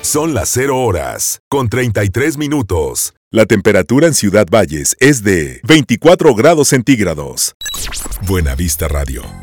Son las 0 horas, con 33 minutos. La temperatura en Ciudad Valles es de 24 grados centígrados. Buena Vista Radio.